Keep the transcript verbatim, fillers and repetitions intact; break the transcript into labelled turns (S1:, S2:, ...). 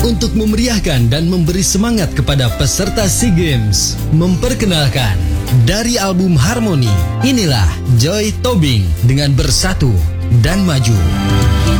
S1: untuk memeriahkan dan memberi semangat kepada peserta SEA Games. Memperkenalkan, dari album Harmoni, inilah Joy Tobing dengan Bersatu dan Maju.